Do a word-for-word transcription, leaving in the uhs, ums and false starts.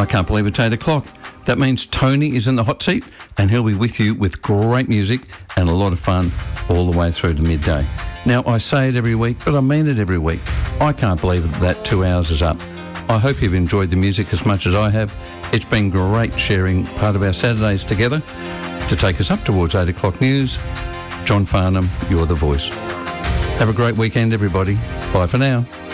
I can't believe it's eight o'clock. That means Tony is in the hot seat and he'll be with you with great music and a lot of fun all the way through to midday. Now, I say it every week, but I mean it every week. I can't believe that that two hours is up. I hope you've enjoyed the music as much as I have. It's been great sharing part of our Saturdays together. To take us up towards eight o'clock news, John Farnham, you're the voice. Have a great weekend, everybody. Bye for now.